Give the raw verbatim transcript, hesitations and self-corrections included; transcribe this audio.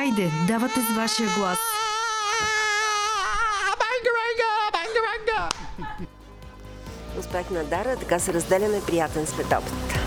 Хайде, давате с вашия глас. Успех на Дара, така се разделяме, приятен светопит.